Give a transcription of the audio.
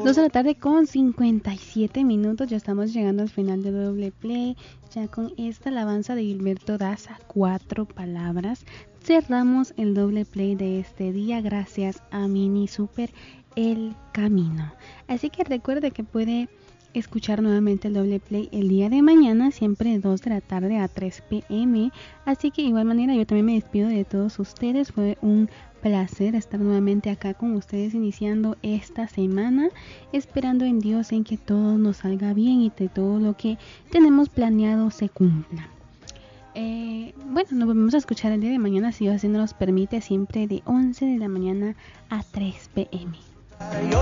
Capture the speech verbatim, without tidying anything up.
dos de la tarde con cincuenta y siete minutos. Ya estamos llegando al final de Doble Play. Ya con esta alabanza de Gilberto Daza, Cuatro Palabras, cerramos el Doble Play de este día gracias a Mini Super El Camino. Así que recuerde que puede escuchar nuevamente el Doble Play el día de mañana, siempre de dos de la tarde a tres pm. Así que de igual manera yo también me despido de todos ustedes. Fue un placer estar nuevamente acá con ustedes iniciando esta semana, esperando en Dios en que todo nos salga bien y que todo lo que tenemos planeado se cumpla. Eh, bueno, nos vamos a escuchar el día de mañana, si Dios así nos permite, siempre de once de la mañana a tres pm.